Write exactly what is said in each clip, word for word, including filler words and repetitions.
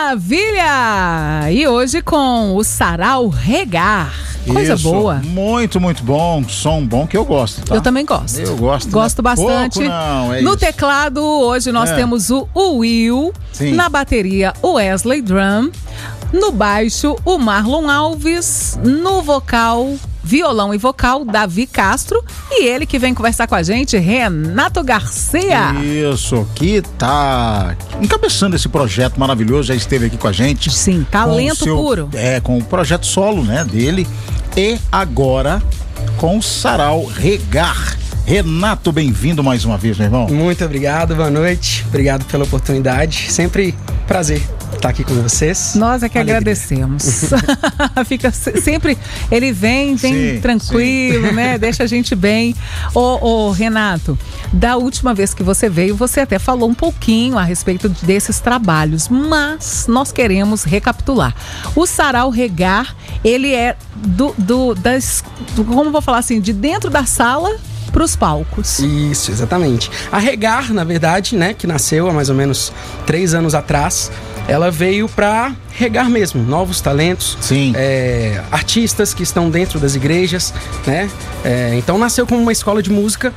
maravilha! E hoje com o Sarau Regar. Coisa Isso, boa. Muito, muito bom. Som bom que eu gosto, tá? Eu também gosto. Eu gosto. Gosto né? bastante. Pouco, não, é no isso. teclado, hoje nós É. temos o, o Will. Sim. Na bateria, o Wesley Drum. No baixo, o Marlon Alves. No vocal, violão e vocal, Davi Castro. E ele que vem conversar com a gente, Renato Garcia. Isso, que tá encabeçando esse projeto maravilhoso, já esteve aqui com a gente. Sim, talento com o seu- puro. É, com o projeto solo, né, dele. E agora com o Sarau Regar. Renato, bem-vindo mais uma vez, meu irmão. Muito obrigado, boa noite. Obrigado pela oportunidade. Sempre prazer estar aqui com vocês. Nós é que Alegria. agradecemos. Fica se- sempre, ele vem, vem Sim, tranquilo, né? Deixa a gente bem. Ô, ô, Renato, da última vez que você veio, você até falou um pouquinho a respeito desses trabalhos, mas nós queremos recapitular. O Sarau Regar, ele é do, do das, do, como vou falar assim, de dentro da sala para os palcos. Isso, exatamente. A Regar, na verdade, né, que nasceu há mais ou menos três anos atrás, ela veio para regar mesmo novos talentos, Sim. é, artistas que estão dentro das igrejas, né? É, então nasceu como uma escola de música.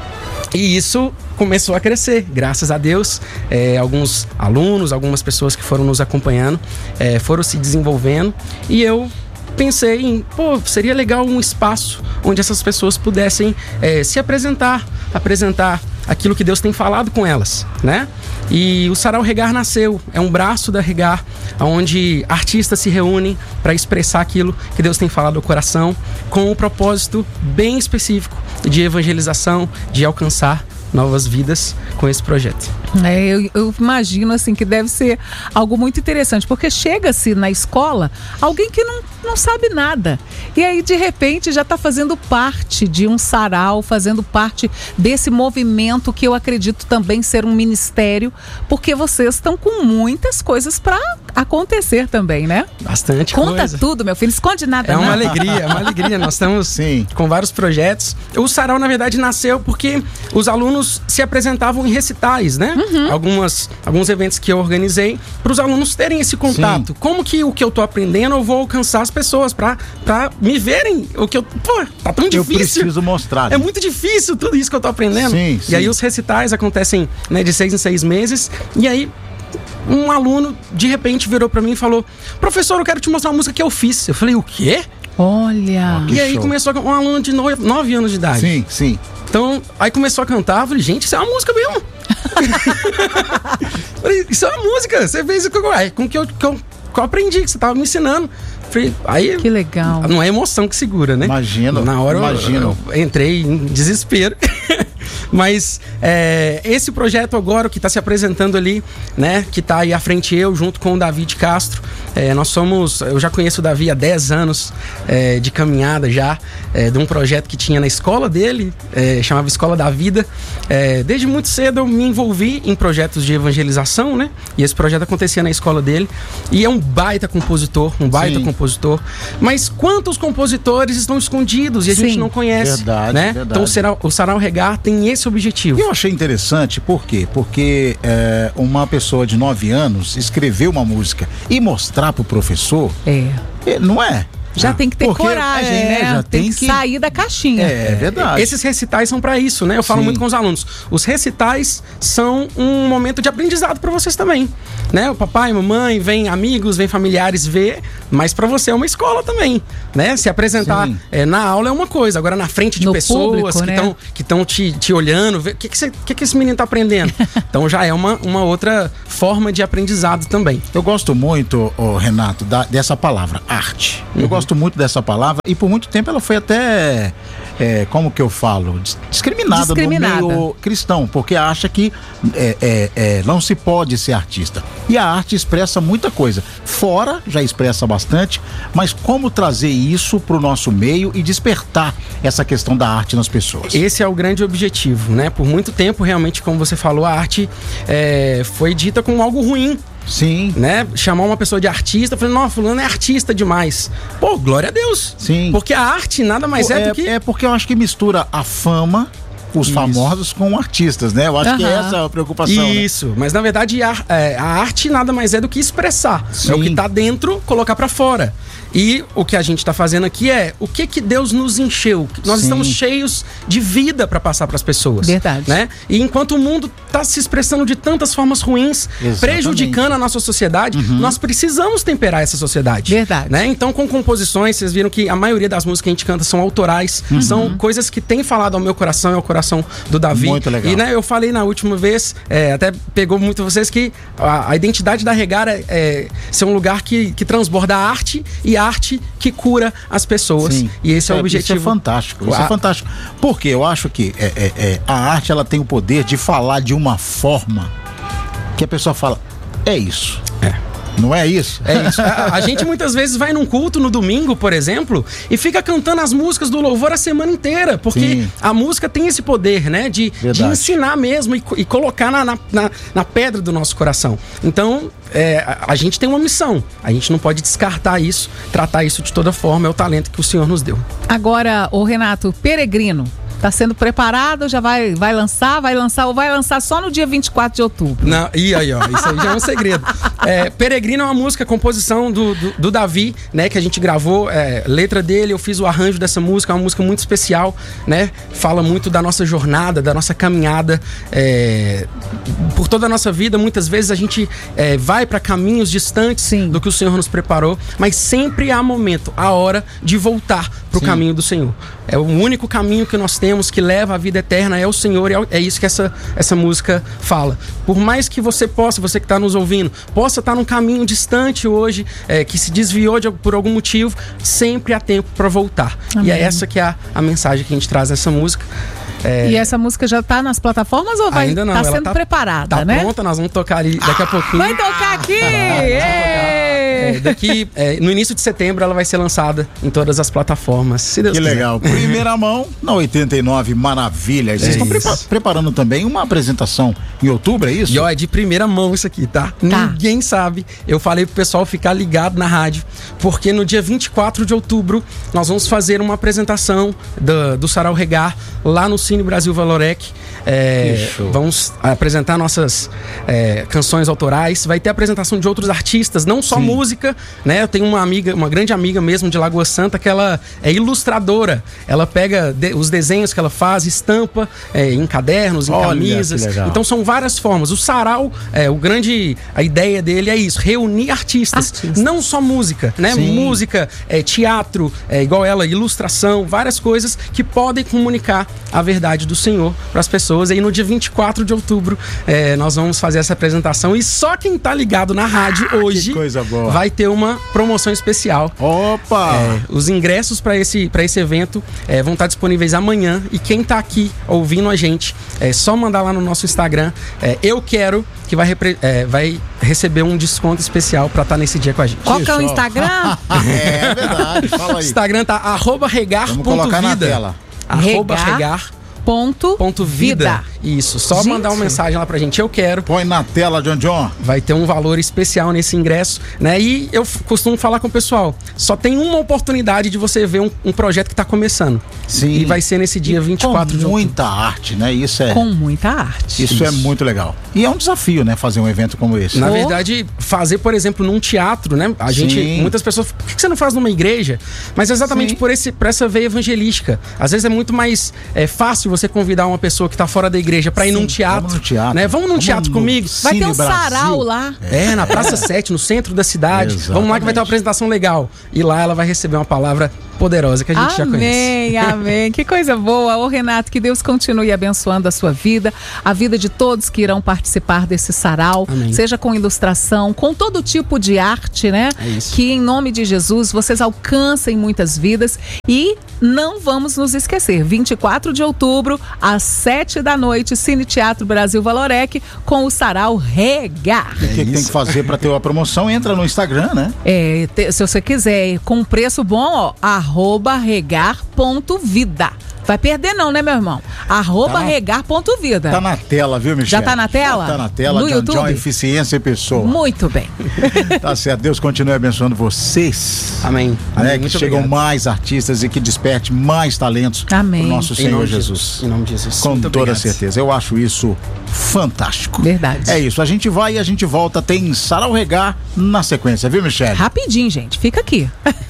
E isso começou a crescer, graças a Deus. É, alguns alunos, algumas pessoas que foram nos acompanhando, é, foram se desenvolvendo. E eu pensei em, pô, seria legal um espaço onde essas pessoas pudessem é, se apresentar, apresentar aquilo que Deus tem falado com elas, né? E o Sarau Regar nasceu, é um braço da Regar, onde artistas se reúnem para expressar aquilo que Deus tem falado ao coração, com um propósito bem específico de evangelização, de alcançar novas vidas com esse projeto. É, eu, eu imagino assim que deve ser algo muito interessante, porque chega-se na escola alguém que não, não sabe nada, e aí de repente já está fazendo parte de um sarau, fazendo parte desse movimento que eu acredito também ser um ministério, porque vocês estão com muitas coisas para acontecer também, né? Bastante Conta coisa. tudo, meu filho, não esconde nada É não. uma alegria, é uma alegria. Nós estamos Sim. com vários projetos. O Sarau, na verdade, nasceu porque os alunos se apresentavam em recitais, né? Uhum. Algumas, alguns eventos que eu organizei para os alunos terem esse contato. Sim. Como que o que eu tô aprendendo eu vou alcançar as pessoas para para me verem o que eu... Pô, tá tão Eu difícil. preciso mostrar. É muito difícil tudo isso que eu tô aprendendo. Sim, e sim. aí os recitais acontecem, né, de seis em seis meses. E aí um aluno de repente virou para mim e falou: professor, eu quero te mostrar uma música que eu fiz. Eu falei: o quê? Olha, Que E aí show. começou a, um aluno de nove, nove anos de idade. Sim, sim. Então, aí começou a cantar, eu falei: gente, isso é uma música mesmo. Falei: isso é uma música, você fez isso com, é, com que, eu, que, eu, que eu aprendi, que você tava me ensinando. Falei, aí que legal. não é emoção que segura, né? Imagino, Na hora eu- imagino. eu entrei em desespero. Mas é, esse projeto agora que está se apresentando ali, né? Que está aí à frente eu, junto com o Davi Castro. É, nós somos, eu já conheço o Davi há dez anos é, de caminhada já, é, de um projeto que tinha na escola dele, é, chamava Escola da Vida. É, desde muito cedo eu me envolvi em projetos de evangelização, né? E esse projeto acontecia na escola dele. E é um baita compositor, um baita Sim. compositor. Mas quantos compositores estão escondidos e a Sim. gente não conhece? Verdade, né? verdade. Então o Sarau, o Sarau Regar tem esse objetivo. E eu achei interessante, por quê? Porque é, uma pessoa de nove anos escrever uma música e mostrar pro professor, É. é, não é? Já tem que ter Porque, coragem, é, né? já tem, tem que, que- sair da caixinha. É, é verdade. Esses recitais são pra isso, né? Eu falo Sim. muito com os alunos. Os recitais são um momento de aprendizado pra vocês também, né? O papai, mamãe, vem amigos, vem familiares ver, mas pra você é uma escola também, né? Se apresentar Sim. é, na aula é uma coisa, agora na frente de No pessoas público, que né? estão que estão te, te olhando, ver o que que, você- que que esse menino tá aprendendo. Então já é uma, uma outra forma de aprendizado também. Eu gosto muito, ô, Renato, da- dessa palavra, arte. Eu Uhum. gosto muito dessa palavra e por muito tempo ela foi até, é, como que eu falo, Dis- discriminada, Discriminada. no meio cristão, porque acha que é, é, é, não se pode ser artista. E a arte expressa muita coisa. Fora já expressa bastante, mas como trazer isso pro nosso meio e despertar essa questão da arte nas pessoas? Esse é o grande objetivo, né? Por muito tempo, realmente, como você falou, a arte é, foi dita como algo ruim. Sim. Né? Chamar uma pessoa de artista, falando, não, fulano é artista demais. Pô, glória a Deus. Sim. Porque a arte nada mais é, é, do que... é porque eu acho que mistura a fama os Isso. famosos com artistas, né? Eu acho Aham. que essa é a preocupação. Isso, né? Mas na verdade a, é, a arte nada mais é do que expressar. Sim. É o que tá dentro, colocar pra fora. E o que a gente tá fazendo aqui é o que que Deus nos encheu. Nós Sim. estamos cheios de vida para passar para as pessoas. Verdade. Né? E enquanto o mundo tá se expressando de tantas formas ruins, Exatamente. prejudicando a nossa sociedade, Uhum. nós precisamos temperar essa sociedade. Verdade. Né? Então, com composições, vocês viram que a maioria das músicas que a gente canta são autorais, Uhum. são coisas que têm falado ao meu coração e ao coração do Davi. Muito legal. E né, eu falei na última vez, é, até pegou muito vocês, que a, a identidade da Regar é, é ser um lugar que, que transborda a arte e a arte que cura as pessoas. Sim. E esse é, o Isso objetivo. é fantástico, isso A- é fantástico. Porque eu acho que é, é, é, a arte ela tem o poder de falar de uma forma que a pessoa fala, é isso. É. Não é isso? É isso. A, a gente muitas vezes vai num culto no domingo, por exemplo, e fica cantando as músicas do louvor a semana inteira, porque Sim. a música tem esse poder, né? De, de Verdade. ensinar mesmo e, co- e colocar na, na, na, na pedra do nosso coração. Então, é, a, a gente tem uma missão. A gente não pode descartar isso, tratar isso de toda forma. É o talento que o Senhor nos deu. Agora, o Renato, Peregrino, tá sendo preparado, já vai, vai lançar, vai lançar ou vai lançar só no dia vinte e quatro de outubro? Não, e aí, ó, isso aí já é um segredo. É, Peregrino é uma música, composição do, do, do Davi, né, que a gente gravou, é, letra dele, eu fiz o arranjo dessa música, é uma música muito especial, né, fala muito da nossa jornada, da nossa caminhada, é, por toda a nossa vida, muitas vezes a gente é, vai para caminhos distantes Sim. do que o Senhor nos preparou, mas sempre há momento, a hora de voltar pro Sim. caminho do Senhor. É o único caminho que nós temos que leva à vida eterna, é o Senhor, e é, é isso que essa, essa música fala. Por mais que você possa, você que está nos ouvindo, possa estar num caminho distante hoje, é, que se desviou de, por algum motivo, sempre há tempo para voltar. Amém. E é essa que é a, a mensagem que a gente traz nessa música. É, E essa música já tá nas plataformas ou vai ainda não, tá ela sendo tá, preparada, tá né? pronta, nós vamos tocar ali daqui a pouquinho. Vai tocar aqui! É, Ê! daqui, é, no início de setembro, ela vai ser lançada em todas as plataformas, se Deus Que quiser. legal. Primeira mão na oitenta e nove, maravilha. Vocês É estão isso. prepa- preparando também uma apresentação em outubro, é isso? E ó, é de primeira mão isso aqui, tá? Tá. Ninguém sabe. Eu falei pro pessoal ficar ligado na rádio, porque no dia vinte e quatro de outubro nós vamos fazer uma apresentação do, do Sarau Regar lá no Cine Brasil Valorec. É, Que show. vamos apresentar nossas é, canções autorais. Vai ter apresentação de outros artistas, não só Sim. música, né? Eu tenho uma amiga, uma grande amiga mesmo de Lagoa Santa, que ela é ilustradora. Ela pega de- os desenhos que ela faz, estampa é, em cadernos, em Olha, camisas. que legal. Então são várias formas. O sarau, é, o grande, a ideia dele é isso, reunir artistas, Artistas. não só música, né? Sim. Música, é, teatro, é, igual ela, ilustração, várias coisas que podem comunicar a verdade do Senhor para as pessoas. E aí no dia vinte e quatro de outubro é, nós vamos fazer essa apresentação e só quem tá ligado na rádio hoje coisa boa. vai ter uma promoção especial. Opa! É, os ingressos para esse, pra esse evento é, vão estar disponíveis amanhã. E quem tá aqui ouvindo a gente, é só mandar lá no nosso Instagram. É, eu quero que vai, repre- é, vai receber um desconto especial para estar nesse dia com a gente. Qual que é o Show. Instagram? É verdade, fala O aí. Instagram tá arroba regar Vamos ponto colocar na vida. tela. Arroba Regar regar Ponto, ponto vida. Isso, só Gente. mandar uma mensagem lá pra gente. Eu quero. Põe na tela, John John. Vai ter um valor especial nesse ingresso, né? E eu f- costumo falar com o pessoal, só tem uma oportunidade de você ver um, um projeto que tá começando. Sim. E vai ser nesse dia vinte e quatro de Com outubro. muita arte, né? Isso é, Com muita arte. isso é Isso. muito legal. E é um desafio, né? Fazer um evento como esse. Na Oh. verdade, fazer, por exemplo, num teatro, né? A gente, Sim. muitas pessoas, por que você não faz numa igreja? Mas é exatamente Sim. por, esse, por essa veia evangelística. Às vezes é muito mais é, fácil você convidar uma pessoa que tá fora da igreja pra ir Sim. num teatro. Vamos no teatro. Né? Vamos num Vamos teatro no comigo. Vai ter Cine um Brasil. sarau lá. É, na Praça sete, no centro da cidade. Exatamente. Vamos lá que vai ter uma apresentação legal. E lá ela vai receber uma palavra poderosa que a gente já conhece. Amém, amém. Que coisa boa. Ô, Renato, que Deus continue abençoando a sua vida, a vida de todos que irão participar desse sarau, Amém. seja com ilustração, com todo tipo de arte, né? É isso. Que em nome de Jesus vocês alcancem muitas vidas e não vamos nos esquecer, vinte e quatro de outubro, às sete da noite, Cine Teatro Brasil Valorec, com o sarau Regar. O que, que tem que fazer para ter a promoção? Entra no Instagram, né? É, te- se você quiser, com um preço bom, ó, arroba regar ponto vida. Vai perder não, né, meu irmão? Arroba Tá na- regar ponto vida. Tá na tela, viu, Michele? Já tá na tela? Já tá na tela. No John YouTube? John, Eficiência e Pessoa. Muito bem. Tá certo. Deus continue abençoando vocês. Amém. Né, que Muito chegam obrigado. mais artistas e que desperte mais talentos Amém. pro nosso Em Senhor nome de Jesus. Em nome de Jesus. Com Muito toda obrigado. certeza. Eu acho isso fantástico. Verdade. É isso. A gente vai e a gente volta. Tem Sarau Regar na sequência, viu, Michele? Rapidinho, gente. Fica aqui.